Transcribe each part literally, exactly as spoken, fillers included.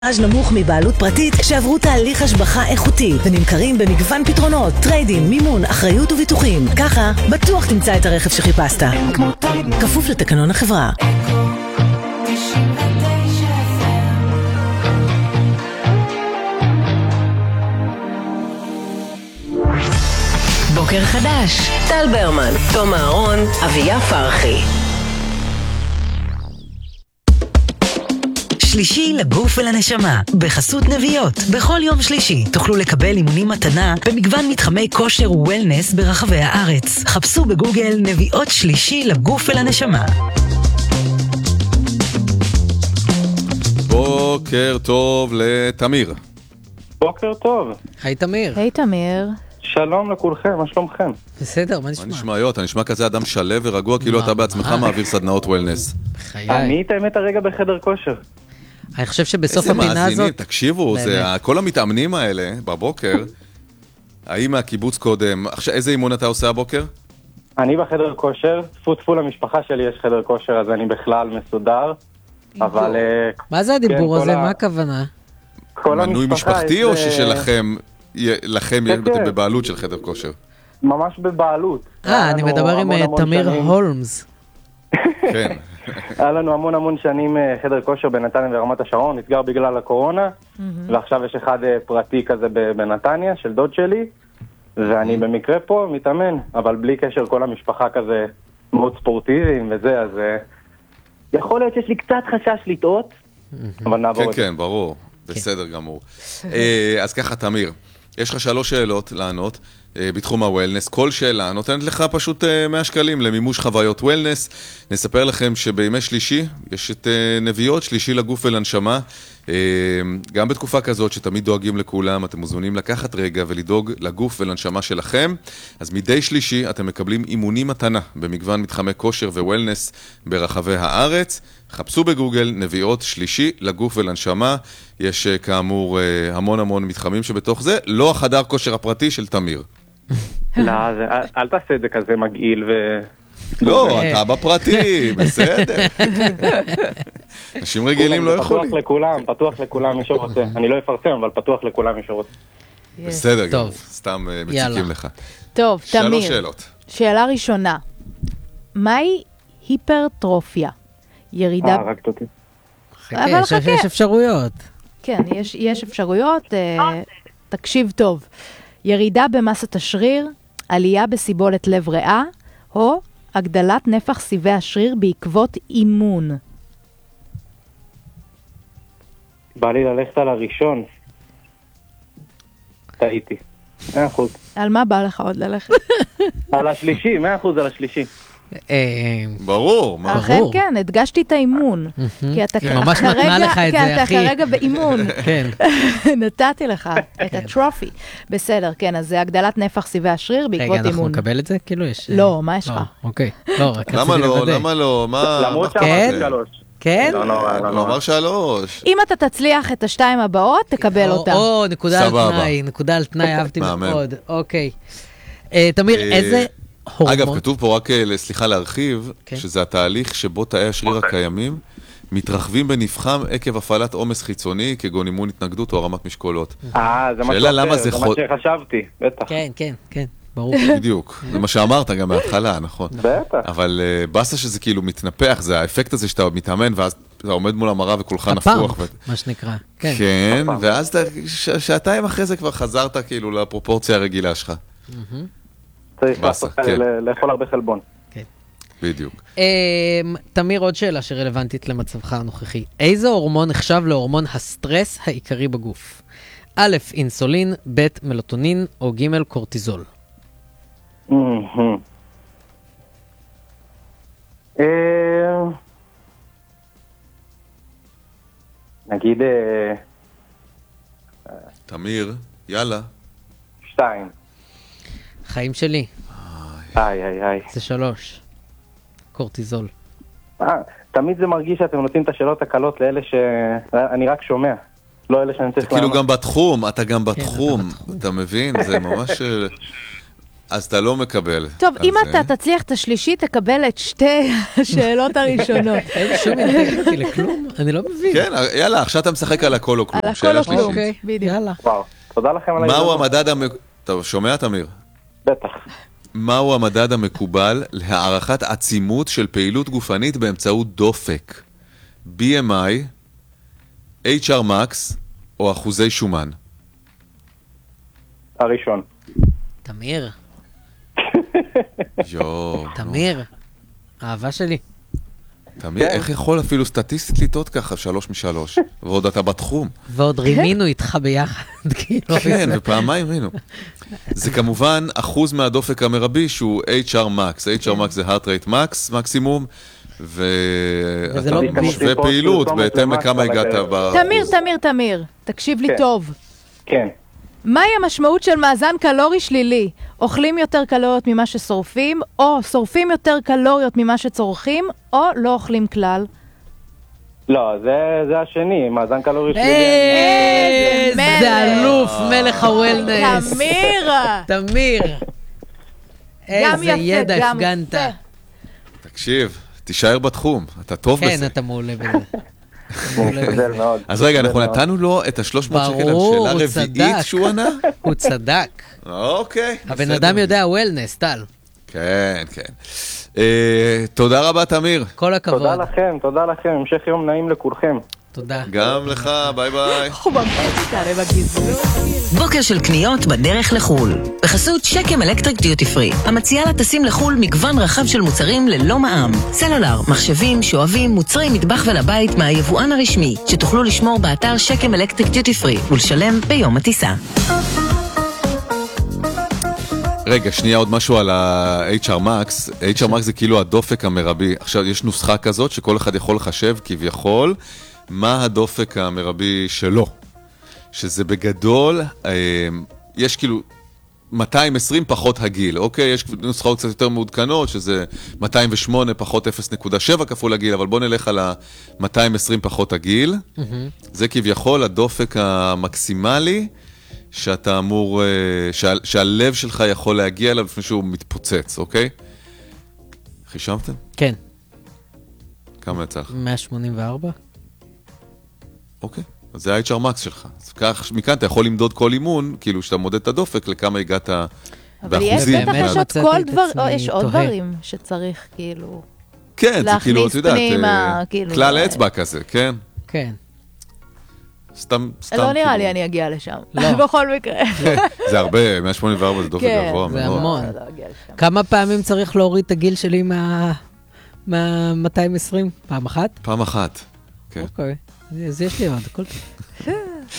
נמוך מבעלות פרטית שעברו תהליך השבחה איכותי ונמכרים במגוון פתרונות, טריידים, מימון, אחריות וביטוחים. ככה בטוח תמצא את הרכב שחיפשת. כפוף לתקנון החברה. בוקר חדש, טל ברמן, תום אהרון, אביה פרחי. שלישי לגוף ולנשמה, בחסות נביעות. בכל יום שלישי תוכלו לקבל אימונים מתנה במגוון מתחמי כושר וולנס ברחבי הארץ. חפשו בגוגל נביעות שלישי לגוף ולנשמה. בוקר טוב לתמיר. בוקר טוב. היי תמיר. היי תמיר. שלום לכולכם, מה שלומכם? בסדר, מה נשמע? מה נשמע יו? אתה נשמע כזה אדם שלו ורגוע, כאילו אתה בעצמך מעביר סדנאות וולנס. אני את האמת הרגע בחדר כושר. אני חושב שבסוף הפינה הזאת... תקשיבו, כל המתאמנים האלה בבוקר, האם מהקיבוץ קודם, איזה אימון אתה עושה הבוקר? אני בחדר כושר, טפו למשפחה שלי יש חדר כושר, אז אני בכלל מסודר, אבל... מה זה הדיבור הזה? מה הכוונה? מנוי משפחתי או ששלכם, לכם יש בבעלות של חדר כושר? ממש בבעלות. אה, אני מדבר עם תמיר הולמס. כן. היה לנו המון המון שנים חדר כושר בנתניה ורמת השרון, נסגר בגלל הקורונה, ועכשיו יש אחד פרטי כזה בנתניה, של דוד שלי, ואני במקרה פה מתאמן, אבל בלי קשר כל המשפחה כזה מאוד ספורטיביים וזה, אז יכול להיות שיש לי קצת חשש לטעות, אבל נעבור את זה. כן, כן, ברור, בסדר גמור. אז ככה, תמיר, יש לך שלוש שאלות לענות בתחום הוולנס. כל שאלה נותנת לך פשוט מאה שקלים למימוש חוויות וולנס. נספר לכם שבימי שלישי יש את נביעות, שלישי לגוף ולנשמה. גם בתקופה כזאת שתמיד דואגים לכולם, אתם מוזמנים לקחת רגע ולדאוג לגוף ולנשמה שלכם. אז מדי שלישי אתם מקבלים אימונים מתנה במגוון מתחמי כושר ווולנס ברחבי הארץ. חפשו בגוגל נביעות שלישי לגוף ולנשמה. יש כאמור המון המון מתחמים שבתוך זה, לא החדר כושר הפרטי של תמיר. לא, אל תעשה את זה כזה מגעיל ו... לא, אתה בפרטי, בסדר. אנשים רגילים לא יכולים. פתוח לכולם, פתוח לכולם מי שרוצה. אני לא אפרסם, אבל פתוח לכולם מי שרוצה. בסדר, גם סתם מציקים לך. טוב, תמיר. שלוש שאלות. שאלה ראשונה. מהי היפרטרופיה? ירידה... אה, רק תותי. אבל חכה. יש אפשרויות. כן, יש אפשרויות. תקשיב טוב. ירידה במסת השריר, עלייה בסיבולת לב ריאה, או הגדלת נפח סיבי השריר בעקבות אימון. בא לי ללכת על הראשון. טעיתי. מאה אחוז. על מה בא לך עוד ללכת? על השלישי, מאה אחוז על השלישי. ברור, מה? אכן כן, הדגשתי את האימון. כי אתה ממש מתנה לך את זה, אחי. אתה כרגע באימון. כן. נתתי לך את הטרופי. בסדר, כן, אז זה הגדלת נפח סיבי השריר בעקבות אימון. רגע, אנחנו נקבל את זה? כאילו יש... לא, מה יש לך? אוקיי. לא, רק למה לא? למה לא? מה? למרות שאמרתי שלוש. כן? לא נורא, לא הוא נורא. אמר שלוש. אם אתה תצליח את השתיים הבאות, תקבל אותה. או, נקודה על תנאי, נקודה על תנאי, אהבתי מאוד. אוקיי. תמיר, איזה... אגב, כתוב פה רק, סליחה להרחיב, שזה התהליך שבו תאי השריר הקיימים מתרחבים בנפחם עקב הפעלת עומס חיצוני, כגון אימון התנגדות או הרמת משקולות. אה, זה מה שחשבתי, בטח. כן, כן, כן, ברור. בדיוק, זה מה שאמרת גם בהתחלה, נכון. בטח. אבל בסה שזה כאילו מתנפח, זה האפקט הזה שאתה מתאמן, ואז אתה עומד מול המראה וכולך נפוח. הפעם, מה שנקרא. כן, ואז שעתיים אחרי זה כבר חזרת כאילו לפרופורציה הרגילה שלך. צריך לאכול הרבה חלבון. בדיוק. תמיר, עוד שאלה שרלוונטית למצבך הנוכחי. איזה הורמון נחשב להורמון הסטרס העיקרי בגוף? א', אינסולין, ב', מלטונין, או ג', קורטיזול? נגיד... תמיר, יאללה. שתיים. חיים שלי. איי, איי, איי. זה שלוש. קורטיזול. אה, תמיד זה מרגיש שאתם נותנים את השאלות הקלות לאלה שאני רק שומע. לא אלה שאני צריך... כאילו גם בתחום, אתה גם בתחום. אתה מבין? זה ממש... אז אתה לא מקבל. טוב, אם אז, אתה תצליח את השלישית, תקבל את שתי השאלות הראשונות. אין שום אינטגריטי לכלום? אני לא מבין. כן, יאללה, עכשיו אתה משחק על הכל או כלום. על הכל שאלה או כלום. שלישית. אוקיי, בדיוק. יאללה. וואו, תודה לכם על מהו ההזדמנות. המדד המק... אתה שומע, תמיר? בטח. מהו המדד המקובל להערכת עצימות של פעילות גופנית באמצעות דופק? בי אם איי, אייץ' אר Max או אחוזי שומן? הראשון. תמיר, יואו. תמיר, אהבה שלי. תמיר, איך יכול אפילו סטטיסטית לטעות ככה שלוש משלוש? ועוד אתה בתחום. ועוד רימינו איתך ביחד, כאילו. כן, ופעמיים ראינו. זה כמובן אחוז מהדופק המרבי שהוא אייץ' אר Max. אייץ' אר Max זה heart rate max, מקסימום, ואתה לא משווה פה פעילות פרסומת בהתאם למקס לכמה על הגעת הדרך. באחוז. תמיר, תמיר, תמיר, תקשיב לי כן. טוב. כן. מהי המשמעות של מאזן קלורי שלילי? אוכלים יותר קלוריות ממה ששורפים, או שורפים יותר קלוריות ממה שצורכים, או לא אוכלים כלל? לא, זה, זה השני, מאזן קלורי שלילי. איזה אלוף, מלך הוולנס. תמיר! תמיר. איזה יפה, ידע גם הפגנת. יפה. תקשיב, תישאר בתחום, אתה טוב כן, בזה. אתה מעולה בזה. הוא משתדל מאוד. אז רגע, אנחנו משתדל מאוד. נתנו לו את השלוש מאות שקל על ברור, שאלה הוא רביעית צדק. שהוא ענה? הוא צדק. אוקיי. הבן בסדר. אדם יודע וולנס, טל. כן, כן. אה, תודה רבה, תמיר. כל הכבוד. תודה לכם, תודה לכם, המשך יום נעים לכולכם. תודה. גם לך, ביי ביי. הוא ממש תעלה בגזרות. בוקר של קניות בדרך לחול. בחסות שקם אלקטריק דיוטי פרי, המציעה לטסים לחול מגוון רחב של מוצרים ללא מע"מ. סלולר, מחשבים, שואבים, מוצרי מטבח ולבית מהיבואן הרשמי, שתוכלו לשמור באתר שקם אלקטריק דיוטי פרי ולשלם ביום הטיסה. רגע, שנייה עוד משהו על ה-אייץ' אר Max. אייץ' אר Max זה כאילו הדופק המרבי. עכשיו, יש נוסחה כזאת שכל אחד יכול לחשב כביכול מה הדופק המרבי שלו. שזה בגדול, אה, יש כאילו מאתיים ועשרים פחות הגיל, אוקיי? יש נוסחאות קצת יותר מעודכנות, שזה מאתיים ושמונה פחות אפס נקודה שבע כפול הגיל, אבל בוא נלך על ה-מאתיים ועשרים פחות הגיל. זה כביכול הדופק המקסימלי שאתה אמור, שה, שהלב שלך יכול להגיע אליו לפני שהוא מתפוצץ, אוקיי? חישבתם? כן. כמה יצא לך? מאה שמונים וארבע? אוקיי. אז זה ה-אייץ' אר Max שלך. אז כך, מכאן אתה יכול למדוד כל אימון, כאילו שאתה מודד את הדופק, לכמה הגעת אבל יש באחוזים. בטח באמת, יש עוד מצאתי כל את דבר, עצמי או יש עוד תוהה. דברים שצריך כאילו... כן, זה להכניס כאילו, את יודעת, פנימה, אה, כאילו, כלל אה, אצבע כזה, כן? כן. לא סתם, סתם. נראה כאילו. לי אני אגיע לשם. לא. בכל מקרה. זה הרבה, מאה שמונים וארבע זה דופק כן, גבוה זה מאוד. המון. לא אגיע לשם. כמה פעמים צריך להוריד את הגיל שלי מה... מה-מאתיים ועשרים? פעם אחת? פעם אחת. כן. אוקיי. אז יש לי עוד, הכל טוב.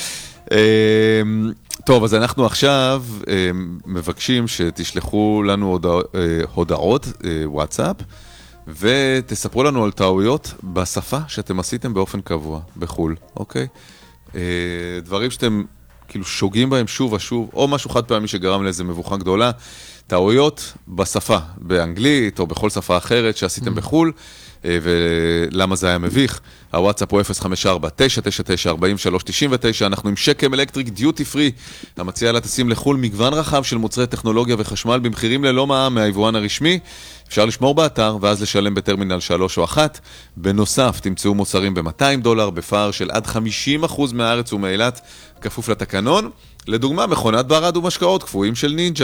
אמ, טוב, אז אנחנו עכשיו אמ, מבקשים שתשלחו לנו הודע- אה, הודעות, אה, וואטסאפ, ותספרו לנו על טעויות בשפה שאתם עשיתם באופן קבוע בחול, אוקיי? אה, דברים שאתם כאילו שוגים בהם שוב ושוב, או משהו חד פעמי שגרם לאיזה מבוכה גדולה, טעויות בשפה, באנגלית או בכל שפה אחרת שעשיתם בחול, אה, ולמה זה היה מביך. הוואטסאפ הוא אפס חמש ארבע תשע תשע תשע ארבע שלוש תשע תשע, אנחנו עם שקם אלקטריק דיוטי פרי, המציע לטסים לחול מגוון רחב של מוצרי טכנולוגיה וחשמל במחירים ללא מע"מ מהיבואן הרשמי. אפשר לשמור באתר ואז לשלם בטרמינל שלוש או אחת. בנוסף, תמצאו מוצרים ב-מאתיים דולר בפער של עד חמישים אחוז מהארץ ומאילת, כפוף לתקנון. לדוגמה, מכונת ברד ומשקאות קפואים של נינג'ה.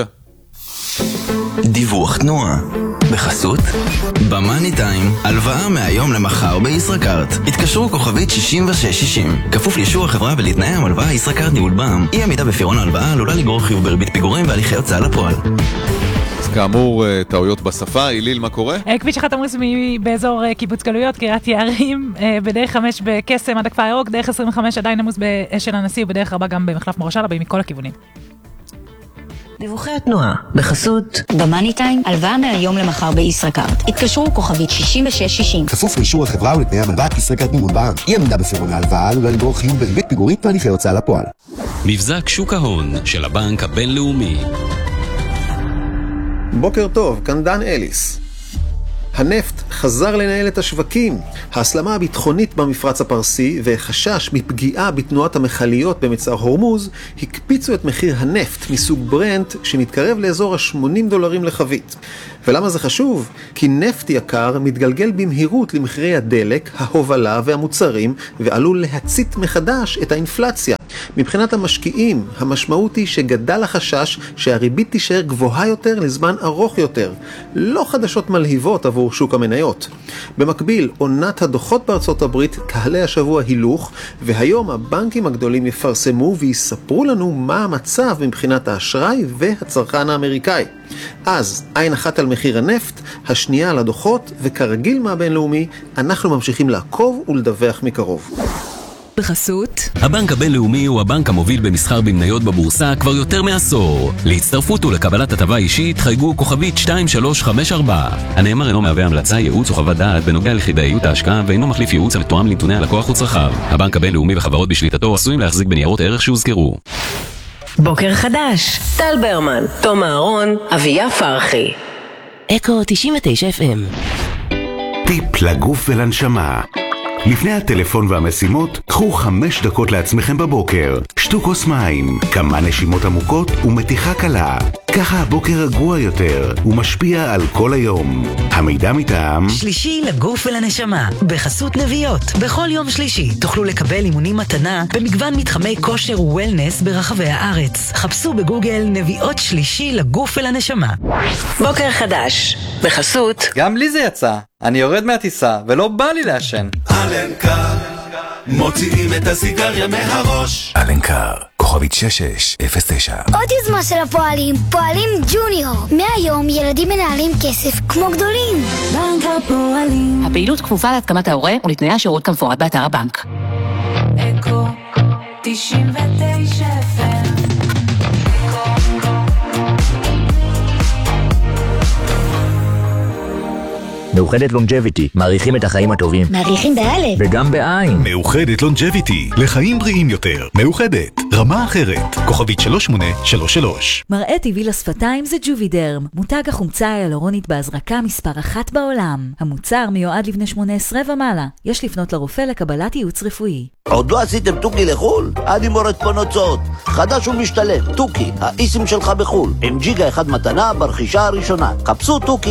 דיווח תנועה בחסות במאני טיים, הלוואה מהיום למחר בישראכרט. התקשרו כוכבית שישים ושש שישים, כפוף לאישור החברה ולתנאי המלוואה. ישראכרט ניהול בע"מ. אי עמידה בפירעון ההלוואה עלולה לגרור חיוב בריבית פיגורים והליכי הוצאה לפועל. אז כאמור, טעויות בשפה. איליל, מה קורה? כביש אחד תמריץ באזור קיבוץ גלויות, קריית יערים, בדרך חמש בקסם עד הכפר הירוק, דרך עשרים וחמש עדיין עמוס באשל הנשיא, ובדרך ארבע גם במחלף מורשה, באים מכל הכיוונים. דיווחי התנועה בחסות במאני טיים, הלוואה מהיום למחר בישראכרט. התקשרו כוכבית שישים ושש שישים. כפוף לאישור החברה ולתנאי המלוואה. ישראכרט ניהול בע"מ. אי עמידה בפירעון ההלוואה עלולה לגרור חיוב בריבית פיגורים והליכי הוצאה לפועל. מבזק שוק ההון של הבנק הבינלאומי. בוקר טוב, כאן דן אליס. הנפט חזר לנהל את השווקים. ההסלמה הביטחונית במפרץ הפרסי וחשש מפגיעה בתנועת המכליות במצר הורמוז הקפיצו את מחיר הנפט מסוג ברנט שמתקרב לאזור ה-שמונים דולרים לחבית. ולמה זה חשוב? כי נפט יקר מתגלגל במהירות למחירי הדלק, ההובלה והמוצרים ועלול להצית מחדש את האינפלציה. מבחינת המשקיעים, המשמעות היא שגדל החשש שהריבית תישאר גבוהה יותר לזמן ארוך יותר. לא חדשות מלהיבות עבור שוק המניות. במקביל, עונת הדוחות בארצות הברית תעלה השבוע הילוך, והיום הבנקים הגדולים יפרסמו ויספרו לנו מה המצב מבחינת האשראי והצרכן האמריקאי. אז, עין אחת על מחיר הנפט, השנייה על הדוחות, וכרגיל מהבינלאומי, אנחנו ממשיכים לעקוב ולדווח מקרוב. בחסות הבנק הבינלאומי הוא הבנק המוביל במסחר במניות בבורסה כבר יותר מעשור. להצטרפות ולקבלת הטבה אישית חייגו כוכבית שתיים שלוש חמש ארבע. הנאמר אינו מהווה המלצה, ייעוץ או חוות דעת בנוגע לכדאיות ההשקעה ואינו מחליף ייעוץ המתואם לנתוני הלקוח וצרכיו. הבנק הבינלאומי וחברות בשליטתו עשויים להחזיק בניירות ערך שהוזכרו. בוקר חדש, טל ברמן, תום אהרון, אביה פרחי. אקו תשעים ותשע אף אם. טיפ לגוף ולנשמה. לפני הטלפון והמשימות, קחו חמש דקות לעצמכם בבוקר. שתו כוס מים, כמה נשימות עמוקות ומתיחה קלה. ככה הבוקר רגוע יותר ומשפיע על כל היום. המידע מטעם שלישי לגוף ולנשמה, בחסות נביעות. בכל יום שלישי תוכלו לקבל אימונים מתנה במגוון מתחמי כושר ווולנס ברחבי הארץ. חפשו בגוגל נביעות שלישי לגוף ולנשמה. בוקר חדש, בחסות גם לי זה יצא. אני יורד מהטיסה ולא בא לי לעשן. אלנקר, מוציאים את הסיגריה מהראש. אלנקר, כוכבית שש שש אפס תשע. עוד יוזמה של הפועלים, פועלים ג'וניור. מהיום ילדים מנהלים כסף כמו גדולים. בנק הפועלים. הפעילות כפופה להסכמת ההורה ולתנאי השירות כמפורט באתר הבנק. אקו תשעים ותשע אף אם. מאוחדת לונג'ביטי, מעריכים את החיים הטובים. מעריכים באלף. וגם בעין. מאוחדת לונג'ביטי, לחיים בריאים יותר. מאוחדת, רמה אחרת. כוכבית שלוש שמונה שלוש שלוש. מראה טבעי לשפתיים זה ג'ובידרם, מותג החומצה ההיאלורונית בהזרקה מספר אחת בעולם. המוצר מיועד לבני שמונה עשרה ומעלה. יש לפנות לרופא לקבלת ייעוץ רפואי. עוד לא עשיתם טוקי לחול? אני מורד פה נוצאות. חדש ומשתלם, טוקי, האיסים שלך בחול. עם ג'יגה אחד מתנה ברכישה הראשונה. חפשו טוקי.